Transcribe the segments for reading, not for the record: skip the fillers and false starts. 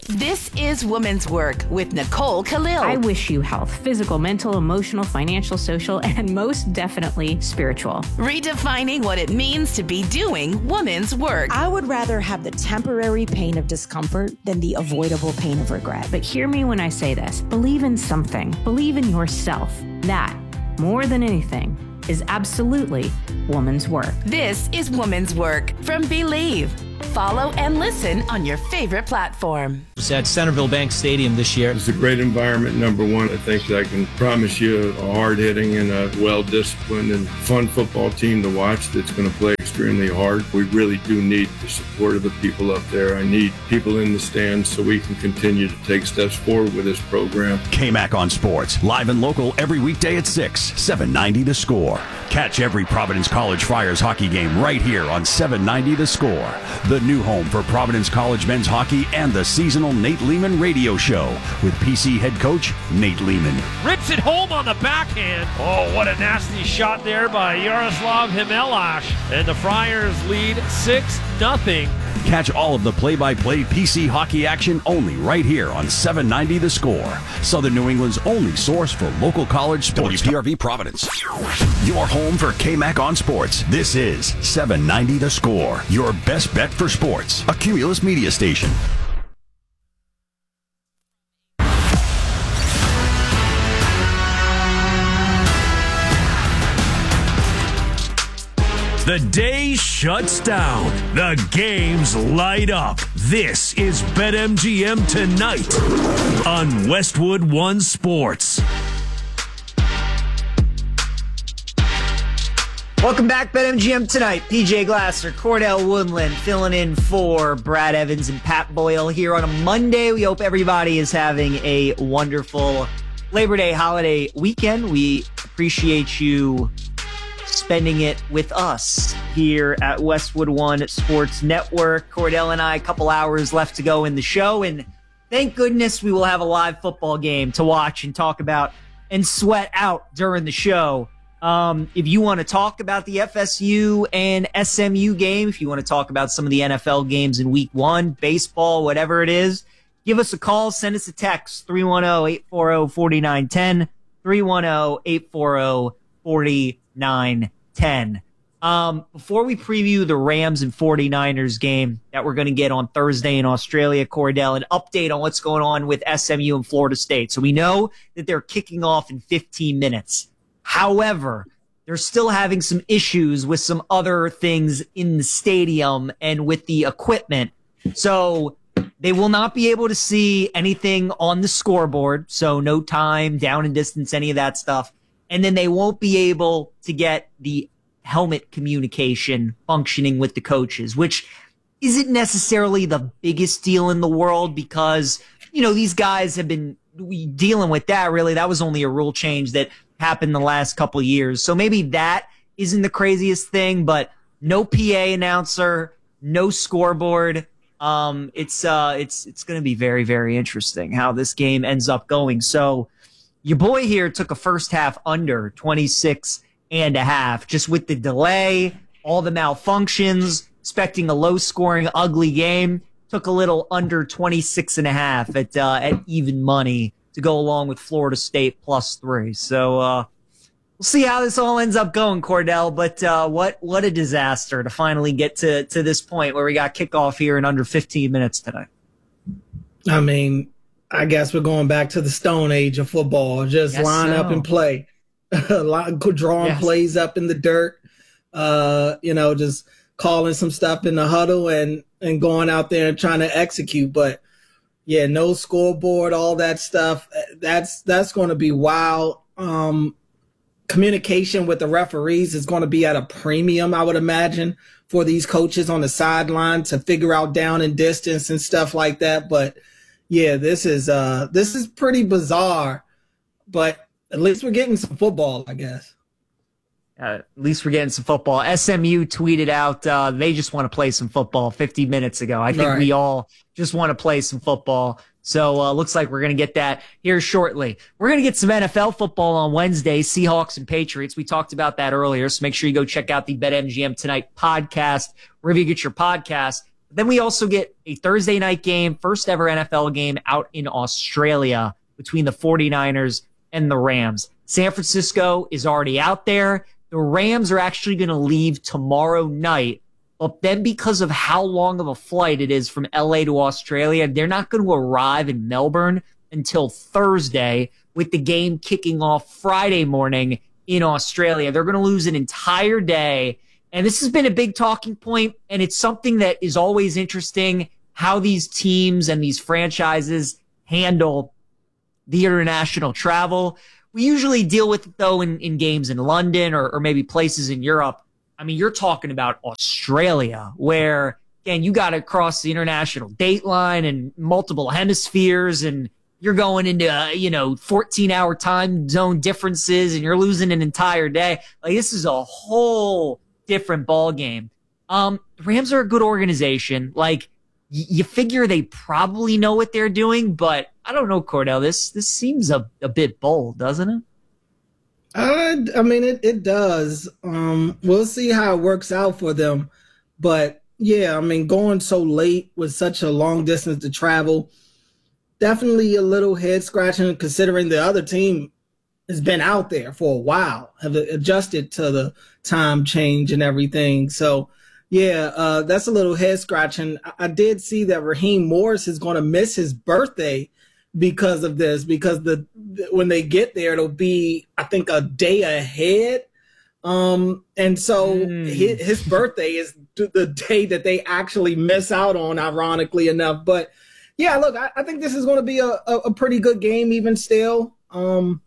This is Women's Work with Nicole Khalil. I wish you health, physical, mental, emotional, financial, social, and most definitely spiritual. Redefining what it means to be doing women's work. I would rather have the temporary pain of discomfort than the avoidable pain of regret. But hear me when I say this. Believe in something. Believe in yourself. That, more than anything, is absolutely woman's work. This is Woman's Work from Believe. Follow and listen on your favorite platform. It's at Centerville Bank Stadium this year. It's a great environment, number one. I think I can promise you a hard-hitting and a well-disciplined and fun football team to watch that's going to play extremely hard. We really do need the support of the people up there. I need people in the stands so we can continue to take steps forward with this program. KMAC on Sports, live and local every weekday at 6, 790 The Score. Catch every Providence College Friars hockey game right here on 790 The Score. The new home for Providence College men's hockey and the seasonal Nate Lehman radio show with PC head coach Nate Lehman. Rips it home on the backhand. Oh, what a nasty shot there by Yaroslav Himelash. And the Friars lead 6-0. Catch all of the play-by-play PC hockey action only right here on 790 The Score. Southern New England's only source for local college sports. WPRV Providence. Your home for KMAC on Sports. This is 790 The Score. Your best bet for sports. A Cumulus media station. The day shuts down. The games light up. This is BetMGM Tonight on Westwood One Sports. Welcome back, BetMGM Tonight. PJ Glasser, Cordell Woodland filling in for Brad Evans and Pat Boyle here on a Monday. We hope everybody is having a wonderful Labor Day holiday weekend. We appreciate you spending it with us here at Westwood One Sports Network. Cordell and I, a couple hours left to go in the show, and thank goodness we will have a live football game to watch and talk about and sweat out during the show. If you want to talk about the FSU and SMU game, if you want to talk about some of the NFL games in week one, baseball, whatever it is, give us a call, send us a text, 310-840-4910, 310-840-4910. Before we preview the Rams and 49ers game that we're going to get on Thursday in Australia, Cordell, an update on what's going on with SMU and Florida State. So we know that they're kicking off in 15 minutes. However, they're still having some issues with some other things in the stadium and with the equipment. So they will not be able to see anything on the scoreboard. So no time, down and distance, any of that stuff. And then they won't be able to get the helmet communication functioning with the coaches, which isn't necessarily the biggest deal in the world because, you know, these guys have been dealing with that. Really, that was only a rule change that happened the last couple of years. So maybe that isn't the craziest thing, but no PA announcer, no scoreboard. It's going to be very, very interesting how this game ends up going. So your boy here took a first half under 26.5, just with the delay, all the malfunctions, expecting a low scoring, ugly game. Took a little under 26.5 at even money to go along with Florida State +3. So we'll see how this all ends up going, Cordell. But what a disaster to finally get to this point where we got kickoff here in under 15 minutes today. I mean, I guess we're going back to the Stone Age of football. Just line up and play. Drawing plays up in the dirt. Just calling some stuff in the huddle and going out there and trying to execute. But yeah, no scoreboard, all that stuff. That's going to be wild. Communication with the referees is going to be at a premium, I would imagine, for these coaches on the sideline to figure out down and distance and stuff like that. But yeah, this is pretty bizarre. But at least we're getting some football, I guess. At least we're getting some football. SMU tweeted out they just want to play some football 50 minutes ago. I think we all just want to play some football. So looks like we're going to get that here shortly. We're going to get some NFL football on Wednesday, Seahawks and Patriots. We talked about that earlier, so make sure you go check out the BetMGM Tonight podcast, wherever you get your podcast. Then we also get a Thursday night game, first ever NFL game out in Australia between the 49ers and the Rams. San Francisco is already out there. The Rams are actually going to leave tomorrow night. But then because of how long of a flight it is from LA to Australia, they're not going to arrive in Melbourne until Thursday, with the game kicking off Friday morning in Australia. They're going to lose an entire day. And this has been a big talking point, and it's something that is always interesting, how these teams and these franchises handle the international travel. We usually deal with it, though, in games in London or maybe places in Europe. I mean, you're talking about Australia, where, again, you got to cross the international date line and multiple hemispheres, and you're going into, 14-hour time zone differences, and you're losing an entire day. Like, this is a whole different ball game. The Rams are a good organization. Like, you figure they probably know what they're doing, but I don't know, Cordell. This seems a bit bold, doesn't it? I mean, it does. We'll see how it works out for them. But, yeah, I mean, going so late with such a long distance to travel, definitely a little head-scratching considering the other team has been out there for a while, have adjusted to the time change and everything. So, yeah, that's a little head-scratching. I did see that Raheem Morris is going to miss his birthday because of this, because when they get there, it'll be, I think, a day ahead. And so his birthday is the day that they actually miss out on, ironically enough. But yeah, look, I think this is going to be a pretty good game even still. The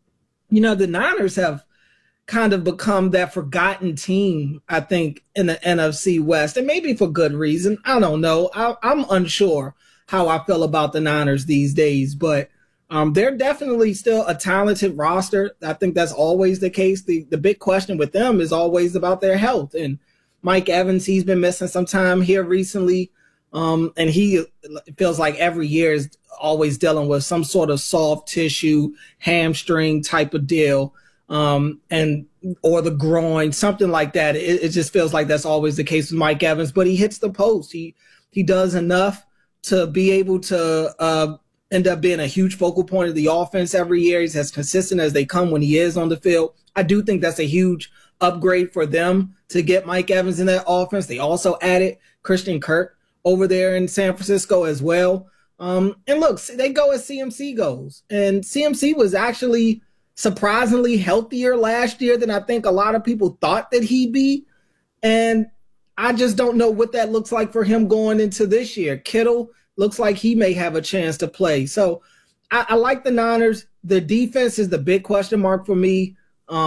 Niners have kind of become that forgotten team, I think, in the NFC West, and maybe for good reason. I don't know. I'm unsure how I feel about the Niners these days, but they're definitely still a talented roster. I think that's always the case. The big question with them is always about their health. And Mike Evans, he's been missing some time here recently, and he feels like every year is always dealing with some sort of soft tissue, hamstring type of deal, or the groin, something like that. It just feels like that's always the case with Mike Evans, but he hits the post. He does enough to be able to end up being a huge focal point of the offense every year. He's as consistent as they come when he is on the field. I do think that's a huge upgrade for them to get Mike Evans in that offense. They also added Christian Kirk over there in San Francisco as well. And look, they go as CMC goes. And CMC was actually surprisingly healthier last year than I think a lot of people thought that he'd be. And I just don't know what that looks like for him going into this year. Kittle looks like he may have a chance to play. So I like the Niners. The defense is the big question mark for me.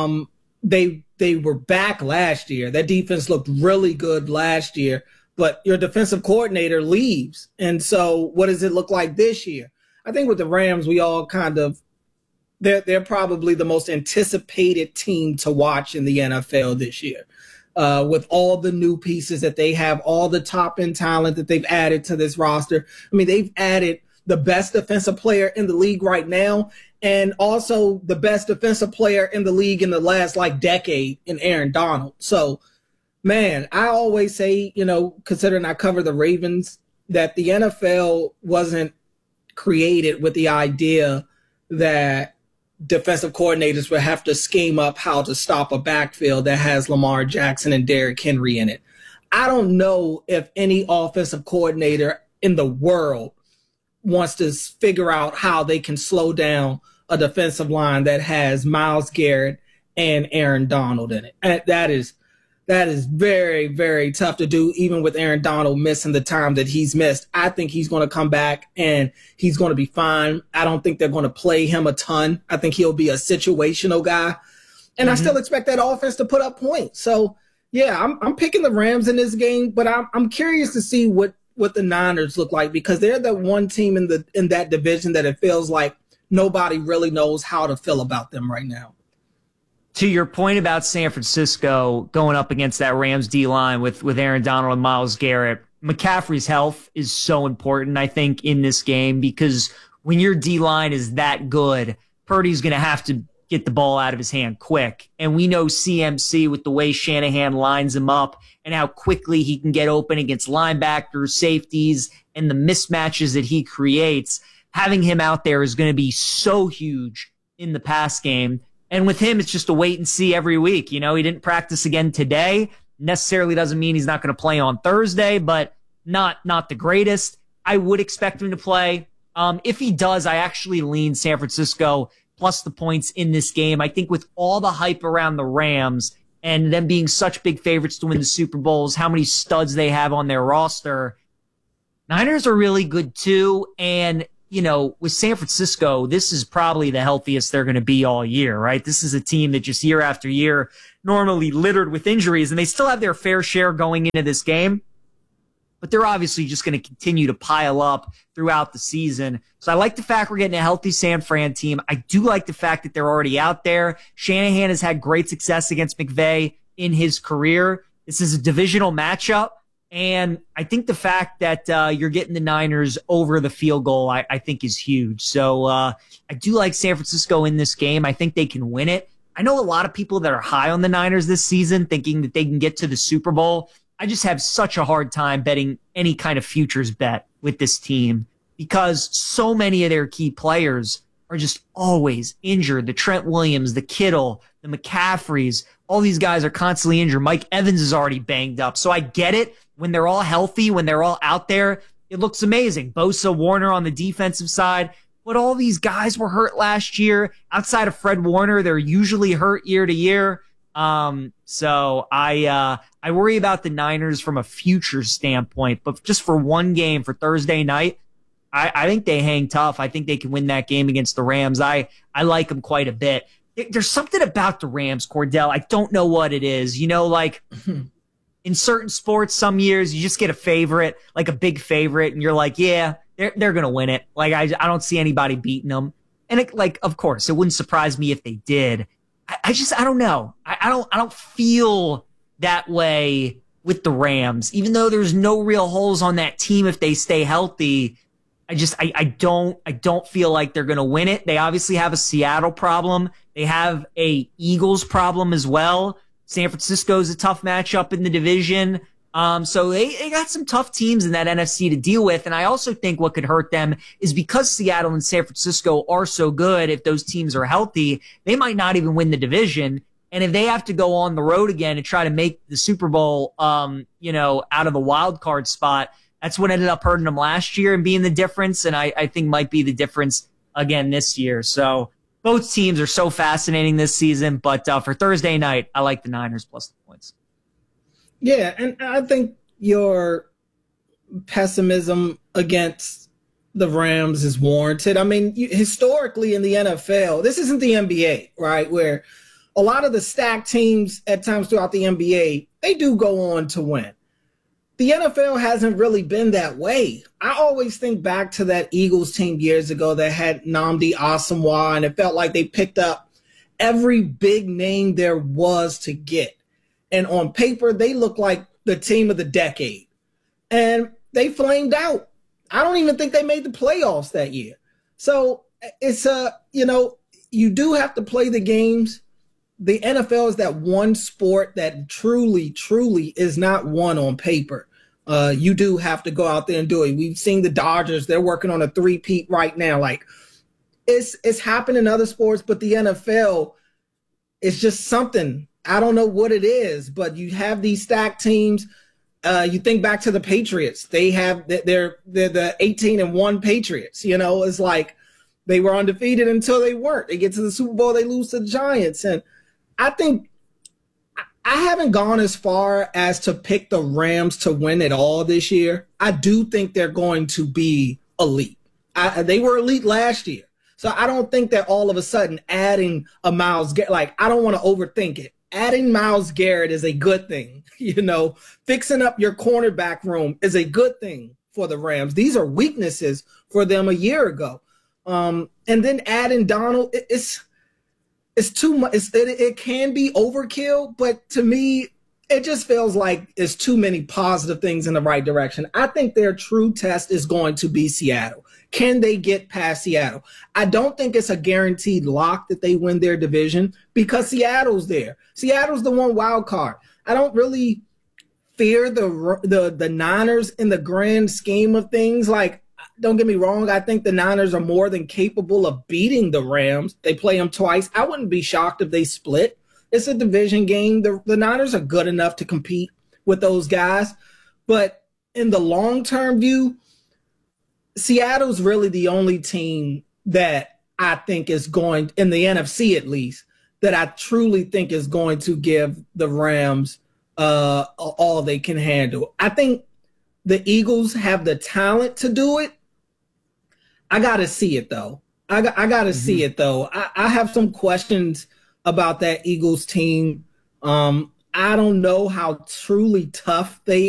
They were back last year. That defense looked really good last year, but your defensive coordinator leaves. And so what does it look like this year? I think with the Rams, we all kind of, they're probably the most anticipated team to watch in the NFL this year. With all the new pieces that they have, all the top-end talent that they've added to this roster. I mean, they've added the best defensive player in the league right now, and also the best defensive player in the league in the last, decade in Aaron Donald. So, man, I always say, considering I cover the Ravens, that the NFL wasn't created with the idea that defensive coordinators would have to scheme up how to stop a backfield that has Lamar Jackson and Derrick Henry in it. I don't know if any offensive coordinator in the world wants to figure out how they can slow down a defensive line that has Myles Garrett and Aaron Donald in it. And that is very, very tough to do, even with Aaron Donald missing the time that he's missed. I think he's going to come back and he's going to be fine. I don't think they're going to play him a ton. I think he'll be a situational guy. And I still expect that offense to put up points. So, yeah, I'm picking the Rams in this game, but I'm curious to see what the Niners look like, because they're the one team in that division that it feels like nobody really knows how to feel about them right now. To your point about San Francisco going up against that Rams D-line with Aaron Donald and Myles Garrett, McCaffrey's health is so important, I think, in this game, because when your D-line is that good, Purdy's going to have to get the ball out of his hand quick. And we know CMC, with the way Shanahan lines him up and how quickly he can get open against linebackers, safeties, and the mismatches that he creates, having him out there is going to be so huge in the pass game. And with him, it's just a wait and see every week. You know, he didn't practice again today. Necessarily doesn't mean he's not going to play on Thursday, but not the greatest. I would expect him to play. If he does, I actually lean San Francisco plus the points in this game. I think with all the hype around the Rams and them being such big favorites to win the Super Bowls, how many studs they have on their roster, Niners are really good too. And, you know, with San Francisco, this is probably the healthiest they're going to be all year, right? This is a team that just year after year normally littered with injuries, and they still have their fair share going into this game. But they're obviously just going to continue to pile up throughout the season. So I like the fact we're getting a healthy San Fran team. I do like the fact that they're already out there. Shanahan has had great success against McVay in his career. This is a divisional matchup. And I think the fact that you're getting the Niners over the field goal, I think is huge. So I do like San Francisco in this game. I think they can win it. I know a lot of people that are high on the Niners this season thinking that they can get to the Super Bowl. I just have such a hard time betting any kind of futures bet with this team because so many of their key players are just always injured. The Trent Williams, the Kittle, the McCaffreys, all these guys are constantly injured. Mike Evans is already banged up. So I get it. When they're all healthy, when they're all out there, it looks amazing. Bosa, Warner on the defensive side. But all these guys were hurt last year. Outside of Fred Warner, they're usually hurt year to year. So I worry about the Niners from a future standpoint, but just for one game for Thursday night, I think they hang tough. I think they can win that game against the Rams. I like them quite a bit. There's something about the Rams, Cordell. I don't know what it is. You know, like in certain sports, some years you just get a favorite, like a big favorite, and you're like, yeah, they're going to win it. Like, I don't see anybody beating them. And of course, it wouldn't surprise me if they did. I don't know. I don't feel that way with the Rams, even though there's no real holes on that team if they stay healthy. I don't feel like they're going to win it. They obviously have a Seattle problem. They have a Eagles problem as well. San Francisco is a tough matchup in the division. So they got some tough teams in that NFC to deal with. And I also think what could hurt them is because Seattle and San Francisco are so good, if those teams are healthy, they might not even win the division. And if they have to go on the road again and try to make the Super Bowl, out of the wild card spot, that's what ended up hurting them last year and being the difference. And I think might be the difference again this year. So both teams are so fascinating this season. But for Thursday night, I like the Niners plus the points. Yeah, and I think your pessimism against the Rams is warranted. I mean, historically in the NFL, this isn't the NBA, right, where a lot of the stacked teams at times throughout the NBA, they do go on to win. The NFL hasn't really been that way. I always think back to that Eagles team years ago that had Nnamdi Asomugha, and it felt like they picked up every big name there was to get. And on paper, they look like the team of the decade. And they flamed out. I don't even think they made the playoffs that year. So it's, you do have to play the games. The NFL is that one sport that truly, truly is not won on paper. You do have to go out there and do it. We've seen the Dodgers. They're working on a three-peat right now. Like, it's happened in other sports, but the NFL is just something. I don't know what it is, but you have these stacked teams. You think back to the Patriots. They're the 18-1 Patriots. You know, it's like they were undefeated until they weren't. They get to the Super Bowl, they lose to the Giants. And I think I haven't gone as far as to pick the Rams to win it all this year. I do think they're going to be elite. They were elite last year. So I don't think that all of a sudden adding a Myles Garrett, like, I don't want to overthink it. Adding Myles Garrett is a good thing. Fixing up your cornerback room is a good thing for the Rams. These are weaknesses for them a year ago. And then adding Donald, it's too much. It can be overkill, but to me, it just feels like it's too many positive things in the right direction. I think their true test is going to be Seattle. Can they get past Seattle? I don't think it's a guaranteed lock that they win their division because Seattle's there. Seattle's the one wild card. I don't really fear the Niners in the grand scheme of things. Like, don't get me wrong, I think the Niners are more than capable of beating the Rams. They play them twice. I wouldn't be shocked if they split. It's a division game. The Niners are good enough to compete with those guys. But in the long-term view, Seattle's really the only team that I think is going, in the NFC at least, that I truly think is going to give the Rams all they can handle. I think the Eagles have the talent to do it. I got to see it, though. I got to see it, though. I have some questions about that Eagles team. I don't know how truly tough they